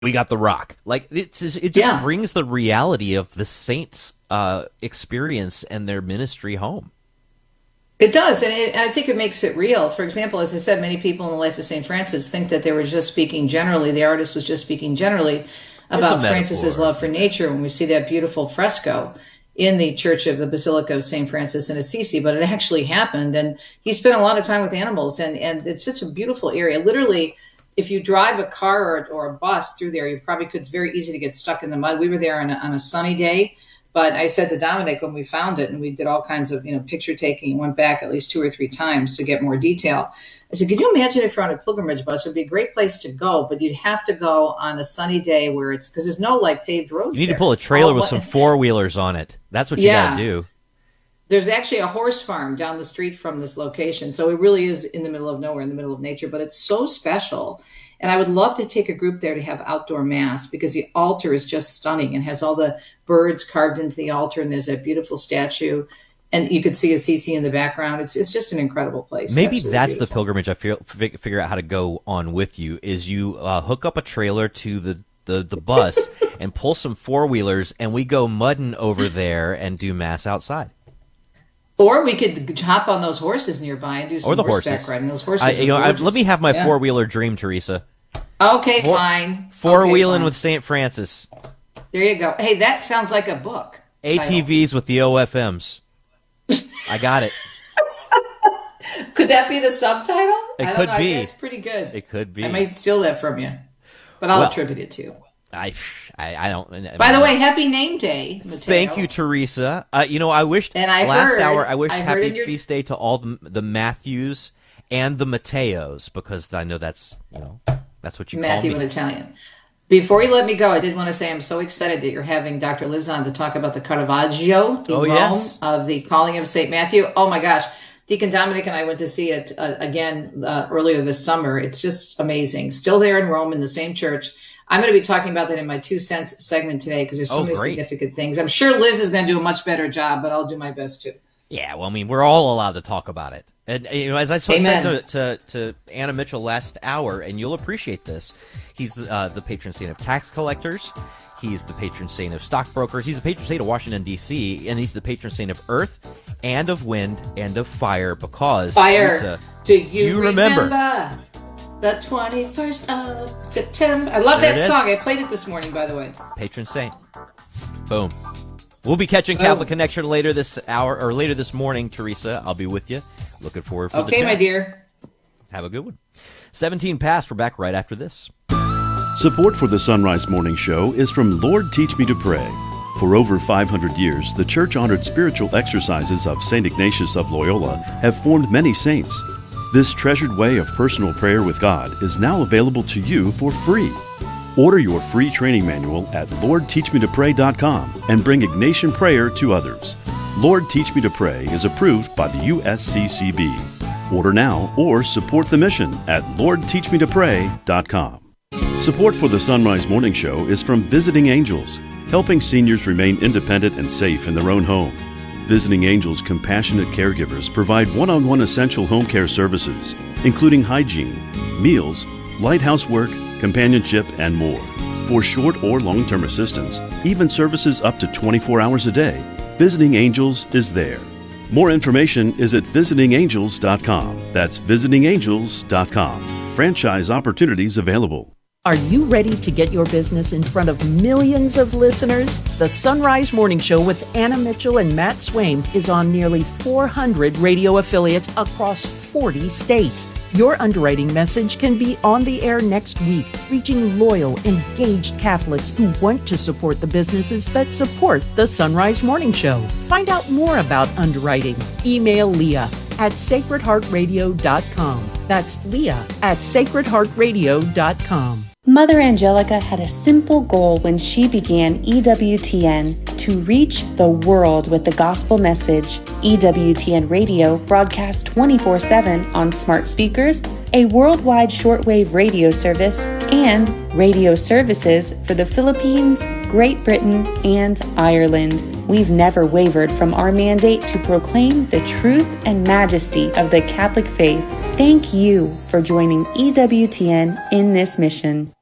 we got the Rock. Like it just brings the reality of the saints' experience and their ministry home. It does, and I think it makes it real. For example, as I said, many people in the life of St. Francis think that they were just speaking generally, the artist was just speaking generally about Francis's love for nature when we see that beautiful fresco in the church of the Basilica of St. Francis in Assisi, but it actually happened, and he spent a lot of time with animals, and it's just a beautiful area. Literally, if you drive a car or a bus through there, you probably could, it's very easy to get stuck in the mud. We were there on a sunny day. But I said to Dominic when we found it, and we did all kinds of, picture taking, went back at least 2 or 3 times to get more detail. I said, can you imagine if you're on a pilgrimage bus? It would be a great place to go, but you'd have to go on a sunny day where because there's no paved roads. You need to pull a trailer with some 4-wheelers on it. That's what you got to do. There's actually a horse farm down the street from this location. So it really is in the middle of nowhere, in the middle of nature, but it's so special. And I would love to take a group there to have outdoor mass because the altar is just stunning and has all the birds carved into the altar. And there's that beautiful statue. And you could see Assisi in the background. It's just an incredible place. Maybe that's beautiful. The pilgrimage I figure out how to go on with you is you hook up a trailer to the bus and pull some 4-wheelers and we go mudding over there and do mass outside. Or we could hop on those horses nearby and do some horseback riding. Those horses let me have my 4-wheeler dream, Teresa. Okay, fine. 4-wheeling with St. Francis. There you go. Hey, that sounds like a book. ATVs with the OFMs. I got it. Could that be the subtitle? It could be. That's pretty good. It could be. I might steal that from you, but I'll attribute it to you. I don't. By the way, happy name day, Mateo. Thank you, Teresa. I wished happy feast day to all the Matthews and the Mateos because I know that's that's what you Matthew call me. in Italian. Before you let me go, I did want to say I'm so excited that you're having Dr. Liz on to talk about the Caravaggio in Rome of the Calling of St. Matthew. Oh my gosh. Deacon Dominic and I went to see it again earlier this summer. It's just amazing. Still there in Rome in the same church. I'm going to be talking about that in my 2 cents segment today because there's so many significant things. I'm sure Liz is going to do a much better job, but I'll do my best too. Yeah, well, I mean, we're all allowed to talk about it. And as I said to Anna Mitchell last hour, and you'll appreciate this, he's the patron saint of tax collectors. He's the patron saint of stockbrokers. He's the patron saint of Washington, D.C., and he's the patron saint of earth and of wind and of fire because... Fire! Do you remember the 21st of September? I love that song. I played it this morning, by the way. Patron saint. Boom. We'll be catching Catholic Connection later this hour or later this morning, Teresa. I'll be with you. Looking forward for the chat. Okay, my dear. Have a good one. 17 past. We're back right after this. Support for the Sunrise Morning Show is from Lord Teach Me to Pray. For over 500 years, the church-honored spiritual exercises of St. Ignatius of Loyola have formed many saints. This treasured way of personal prayer with God is now available to you for free. Order your free training manual at LordTeachMeToPray.com and bring Ignatian prayer to others. Lord Teach Me to Pray is approved by the USCCB. Order now or support the mission at LordTeachMeToPray.com. Support for the Sunrise Morning Show is from Visiting Angels, helping seniors remain independent and safe in their own home. Visiting Angels compassionate caregivers provide one-on-one essential home care services, including hygiene, meals, light housework, companionship, and more. For short or long-term assistance, even services up to 24 hours a day, Visiting Angels is there. More information is at visitingangels.com. That's visitingangels.com. Franchise opportunities available. Are you ready to get your business in front of millions of listeners? The Sunrise Morning Show with Anna Mitchell and Matt Swaim is on nearly 400 radio affiliates across 40 states. Your underwriting message can be on the air next week, reaching loyal, engaged Catholics who want to support the businesses that support the Sunrise Morning Show. Find out more about underwriting. Email Leah at sacredheartradio.com. That's Leah at sacredheartradio.com. Mother Angelica had a simple goal when she began EWTN: to reach the world with the gospel message. EWTN Radio broadcasts 24/7 on smart speakers, a worldwide shortwave radio service, and radio services for the Philippines, Great Britain, and Ireland. We've never wavered from our mandate to proclaim the truth and majesty of the Catholic faith. Thank you for joining EWTN in this mission.